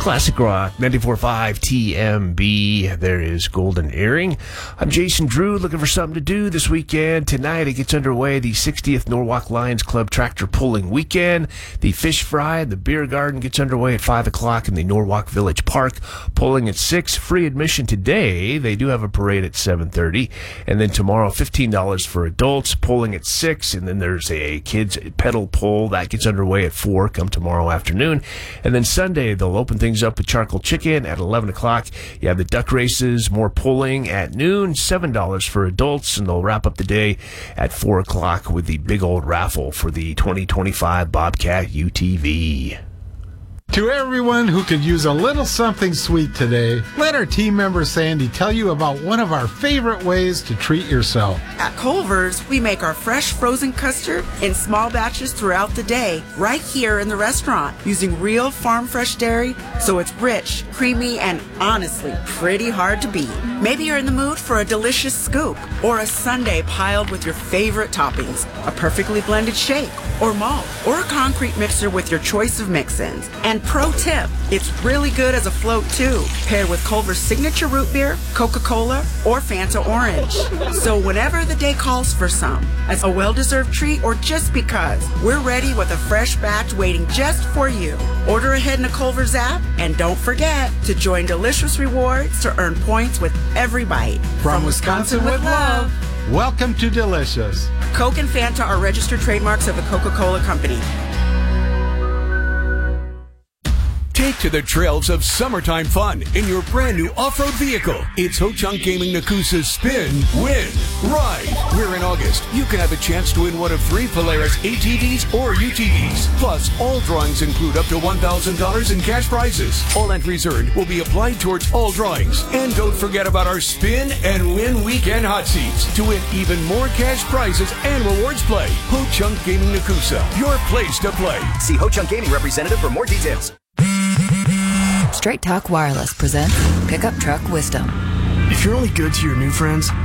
Classic Rock 94.5 TMB. There is Golden Earring. I'm Jason Drew, looking for something to do this weekend. Tonight it gets underway, the 60th Norwalk Lions Club Tractor Pulling Weekend. The Fish Fry and the Beer Garden gets underway at 5 o'clock in the Norwalk Village Park. Pulling at 6. Free admission today. They do have a parade at 7:30. And then tomorrow, $15 for adults. Pulling at 6. And then there's a kids pedal pull. That gets underway at 4. Come tomorrow afternoon. And then Sunday, they'll open things up with charcoal chicken at 11 o'clock. You have the duck races, more pulling at noon, $7 for adults, and they'll wrap up the day at 4 o'clock with the big old raffle for the 2025 Bobcat UTV. To everyone who could use a little something sweet today, let our team member Sandy tell you about one of our favorite ways to treat yourself. At Culver's, we make our fresh frozen custard in small batches throughout the day, right here in the restaurant, using real farm fresh dairy, so it's rich, creamy, and honestly, pretty hard to beat. Maybe you're in the mood for a delicious scoop, or a sundae piled with your favorite toppings, a perfectly blended shake, or malt, or a concrete mixer with your choice of mix-ins. And pro tip, it's really good as a float too, paired with Culver's signature root beer, Coca-Cola, or Fanta Orange. So whenever the day calls for some, as a well-deserved treat or just because, we're ready with a fresh batch waiting just for you. Order ahead in the Culver's app, and don't forget to join Delicious Rewards to earn points with every bite. From Wisconsin with love, welcome to Delicious. Coke and Fanta are registered trademarks of the Coca-Cola Company. Take to the trails of summertime fun in your brand new off-road vehicle. It's Ho-Chunk Gaming Nakusa's Spin, Win, Ride. Where in August, you can have a chance to win one of 3 Polaris ATVs or UTVs. Plus, all drawings include up to $1,000 in cash prizes. All entries earned will be applied towards all drawings. And don't forget about our Spin and Win Weekend Hot Seats to win even more cash prizes and rewards play. Ho-Chunk Gaming Nakusa, your place to play. See Ho-Chunk Gaming representative for more details. Straight Talk Wireless presents Pickup Truck Wisdom. If you're only good to your new friends,